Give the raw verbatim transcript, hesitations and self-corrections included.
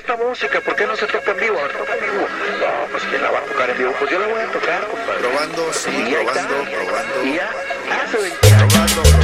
esta música, ¿por qué no se toca en vivo? ¿La toca en vivo? No, pues ¿quién la va a tocar en vivo? Pues yo la voy a tocar, compadre. Probando, sí, Y ahí probando, está. probando. Y ya, hace veinte años. Probando, probando.